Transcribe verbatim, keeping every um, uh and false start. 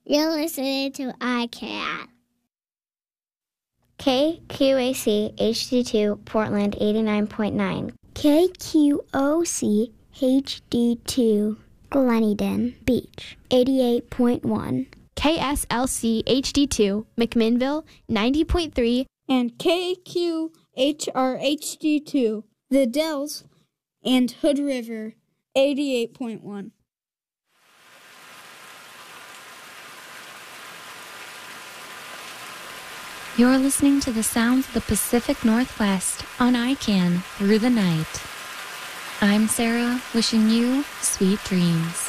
You're listening to I C A N. K Q A C H D two Portland eighty-nine point nine. K Q O C H D two Gleneden Beach eighty-eight point one. K S L C H D two McMinnville ninety point three. And K Q H R H D two The Dells and Hood River eighty-eight point one. You're listening to the sounds of the Pacific Northwest on I C A N Through the Night. I'm Sarah, wishing you sweet dreams.